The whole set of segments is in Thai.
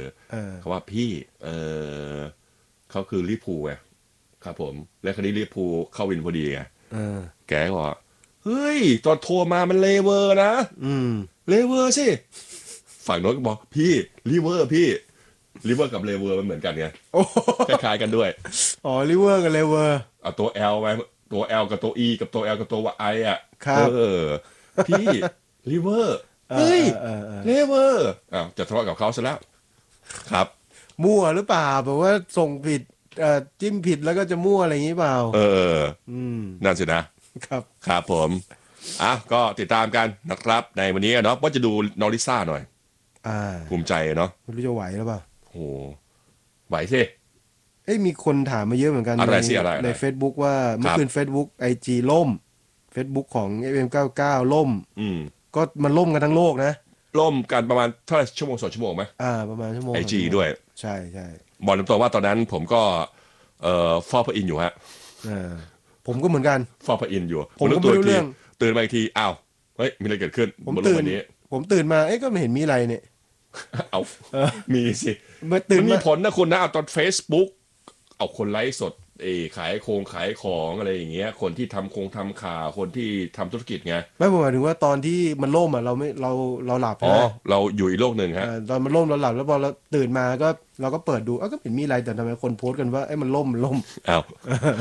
เขาว่าพี่เขาคือลิเวอร์พูลไงครับผมและคราวนี้ลิเวอร์พูลเข้าวินพอดีไงแกก็บอกเฮ้ยตอนโทรมามันเลเวอร์นะเลเวอร์สิฝั่งโน้นก็บอกพี่ลิเวอร์พี่ลิเวอร์กับเลเวอร์มันเหมือนกันไงคล้ายๆกันด้วยอ๋อลิเวอร์กับเลเวอร์เอาตัว L ไว้ตัว L กับตัว E กับตัว L กับตัว I อ่ะครับพี่ลิเวอร์เฮ้ยเลเวอร์จะทะเลาะกับเขาซะแล้วครับมั่วหรือเปล่าแบบว่าส่งผิดจิ้มผิดแล้วก็จะมั่วอะไรอย่างนี้เปล่านั่นสินะครับครับผมก็ติดตามกันนะครับในวันนี้เนาะว่าจะดูนอริซ่าหน่อยภูมิใจเนาะไม่รู้จะไหวหรือเปล่าโอ้ไหวสิมีคนถามมาเยอะเหมือนกันใน Facebook ว่าเมื่อคืน Facebook IG ล่ม Facebook ของ FM99 ล่มก็มันล่มกันทั้งโลกนะล่มกันประมาณเท่าไหร่ชั่วโมง2 ชั่วโมงไหมประมาณชั่วโมง IG ด้วยใช่ใช่บอกตรงๆว่าตอนนั้นผมก็ฟอลพระอินอยู่ฮะผมก็เหมือนกันฟอลพระอินอยู่ผมก็ไม่รู้เรื่องตื่นมาอีกทีอ้าวเฮ้ยมีอะไรเกิดขึ้นผมตื่นมาก็ไม่เห็นมีอะไรเนี่ยเอามีสิมันมีผลนะคุณนะเอาตอน Facebook เอาคนไลฟ์สดขายของอะไรอย่างเงี้ยคนที่ทำข่าวคนที่ทำธุรกิจไงไม่ผมหมายถึงว่าตอนที่มันล่มเราไม่เราหลับเราอยู่อีกโลกหนึ่งฮะตอนมันล่มเราหลับแล้วพอเราตื่นมาก็เราก็เปิดดูก็เห็นมีอะไรแต่ทำไมคนโพสต์กันว่ามันล่มอ้าว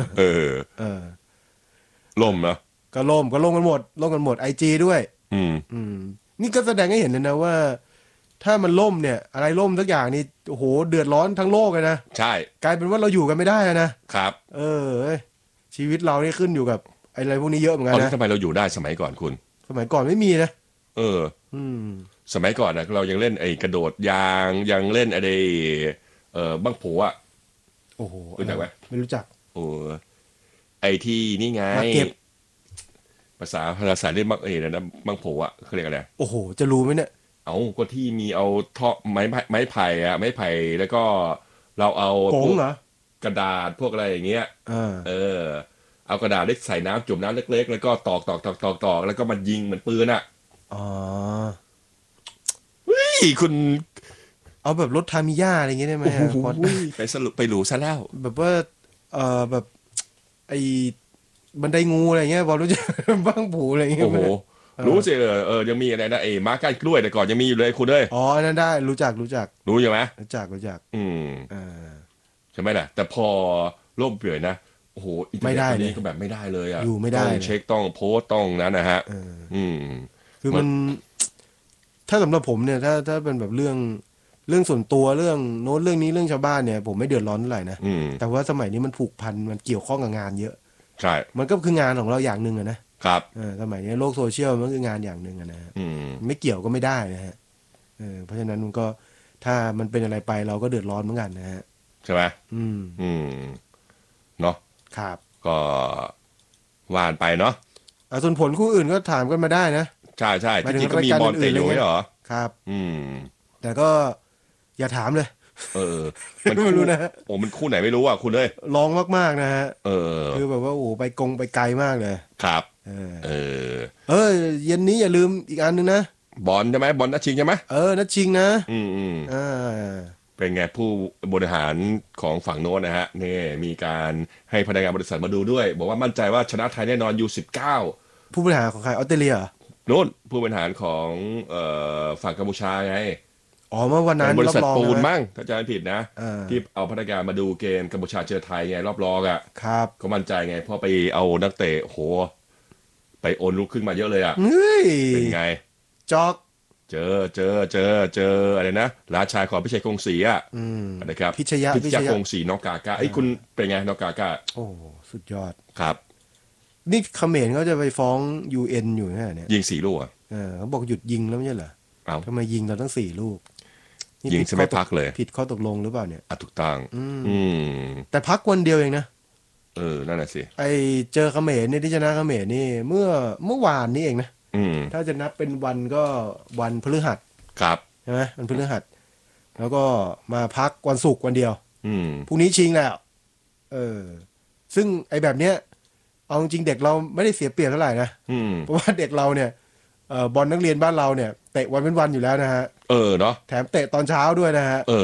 ล่มเนาะก็ล่มกันหมด IG ด้วยนี่ก็แสดงให้เห็นเลยนะว่าถ้ามันล่มเนี่ยอะไรล่มสักอย่างนี่โอ้โหเดือดร้อนทั้งโลกเลยนะใช่กลายเป็นว่าเราอยู่กันไม่ได้นะครับชีวิตเรานี่ขึ้นอยู่กับอะไรพวกนี้เยอะเหมือนกันนะทำไมเราอยู่ได้สมัยก่อนคุณสมัยก่อนไม่มีนะสมัยก่อนนะเรายังเล่นกระโดดยางยังเล่นอะไรบังโผอ่ะโอ้โหรู้จักไหมไม่รู้จักที่นี่ไงภาษาเล่นบังโผอ่ะเขาเรียกอะไรโอ้โหจะรู้ไหมเนี่ยก็ที่มีเอาท่อไม้ไผ่ไม้ไผ่แล้วก็เราเอากงเหรอกระดาษพวกอะไรอย่างเงี้ยเอากระดาษเล็กใส่น้ำจุ่มน้ำเล็กๆแล้วก็ตอกแล้วก็มันยิงเหมือนปืนอ่ะเฮ้ยคุณเอาแบบรถทามิยาอะไรอย่างเงี้ยได้ไหมไปสรุปไปหลูซะแล้วแบบว่าแบบไอ้บันไดงูอะไรเงี้ยพอรู้จักบ้างผูอะไรเงี้ยโอ้โหรู้สิยังมีอะไรนะม้าก้านกล้วยแต่ก่อนยังมีอยู่เลยคุณเอ้ยนั่นได้รู้จักรู้ใช่ไหมรู้จักใช่ไหมล่ะแต่พอโลกเปลี่ยนนะโอ้โหไม่ได้เลยก็แบบไม่ได้เลยอ่ะอยู่ไม่ได้ต้องเช็คต้องโพสต้องนั้นนะฮะคือมันถ้าสำหรับผมเนี่ยถ้าเป็นแบบเรื่องส่วนตัวเรื่องโน้ตเรื่องนี้เรื่องชาวบ้านเนี่ยผมไม่เดือดร้อนเท่าไหร่นะแต่ว่าสมัยนี้มันผูกพันมันเกี่ยวข้องกับงานเยอะใช่มันก็คืองานของเราอย่างหนึ่งนะครับสมัยนี้โลกโซเชียลมันคืองานอย่างหนึ่งนะฮะไม่เกี่ยวก็ไม่ได้นะฮะเพราะฉะนั้นมันก็ถ้ามันเป็นอะไรไปเราก็เดือดร้อนเหมือนกันนะฮะใช่ไหมเนาะครับก็ว่านไปเนาะส่วนผลคู่อื่นก็ถามกันมาได้นะใช่จริงๆก็มีบอลเตะอยู่เหรอครับแต่ก็อย่าถามเลยมันไม่รู้นะมันคู่ไหนไม่รู้อ่ะคุณเลยลองมากๆนะฮะคือแบบว่าไปไกลมากเลยครับเย็นนี้อย่าลืมอีกอันนึงนะบอลใช่ไหมบอลนัดชิงใช่ไหมนัดชิงนะเป็นไงผู้บริหารของฝั่งโน้นนะฮะนี่มีการให้พนักงานบริษัทมาดูด้วยบอกว่ามั่นใจว่าชนะไทยแน่นอนU19 ผู้บริหารของใครออสเตรเลียโน้นผู้บริหารของฝั่งกัมพูชาไงเมื่อวันนั้นบริษัทปูนมั้งถ้าจำไม่ผิดนะที่เอาพนักงานมาดูเกมกัมพูชาเจอไทยไงรอบรองอ่ะครับก็มั่นใจไงเพราะไปเอานักเตะโหไปโอนลุกขึ้นมาเยอะเลยอ่ะเป็นไงจอกเจออะไรนะราชาของพิชัยกงศรีอ่ะนะครับพิชยกงศรีนอกกากาคุณเป็นไงนอกกากาโอ้สุดยอดครับนี่เขมรเขาจะไปฟ้อง UN อยู่เนี่ยยิง4 ลูกอ่ะเขาบอกหยุดยิงแล้วไม่ใช่เหรอทำไมยิงเราตั้ง4 ลูกยิงใช่ไหมพักเลยผิดข้อตกลงหรือเปล่าเนี่ยถูกต้องแต่พักวันเดียวเองนะนั่นแหละสิเจอเขมรเนี่ยที่ชนะเขมรนี่เมื่อวานนี้เองนะถ้าจะนับเป็นวันก็วันพฤหัสครับใช่ไหมวันพฤหัสแล้วก็มาพักวันศุกร์วันเดียวพรุ่งนี้ชิงแล้วซึ่งแบบเนี้ยเอาจริงเด็กเราไม่ได้เสียเปรียบเท่าไหร่นะเพราะว่าเด็กเราเนี่ยบอลนักเรียนบ้านเราเนี่ยเตะวันเป็นวันอยู่แล้วนะฮะเนาะแถมเตะตอนเช้าด้วยนะฮะ